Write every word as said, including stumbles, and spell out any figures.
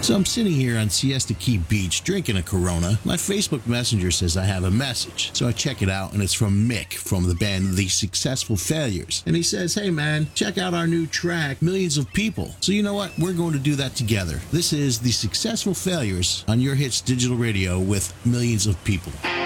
So I'm sitting here on Siesta Key Beach drinking a Corona. My Facebook Messenger says I have a message. So I check it out, and it's from Mick from the band The Successful Failures. And he says, hey man, check out our new track, Millions of People. So you know what? We're going to do that together. This is The Successful Failures on Your Hits Digital Radio with Millions of People.